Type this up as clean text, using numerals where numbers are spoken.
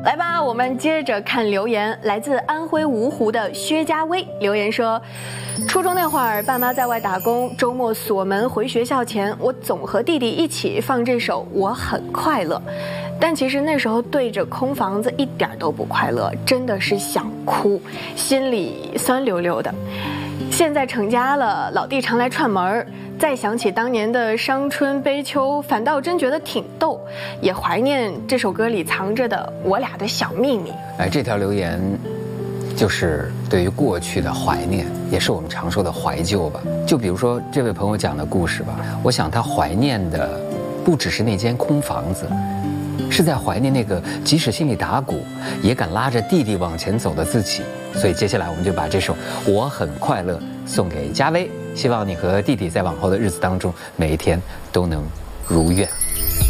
来吧，我们接着看留言，来自安徽芜湖的薛家威留言说，初中那会儿，爸妈在外打工，周末锁门回学校前，我总和弟弟一起放这首《我很快乐》，但其实那时候对着空房子一点都不快乐，真的是想哭，心里酸溜溜的。现在成家了，老弟常来串门，再想起当年的伤春悲秋，反倒真觉得挺逗，也怀念这首歌里藏着的我俩的小秘密。 这条留言就是对于过去的怀念，也是我们常说的怀旧吧。就比如说这位朋友讲的故事吧，我想他怀念的不只是那间空房子，是在怀念那个即使心里打鼓也敢拉着弟弟往前走的自己。所以接下来我们就把这首《我很快乐》送给家威，希望你和弟弟在往后的日子当中每一天都能如愿。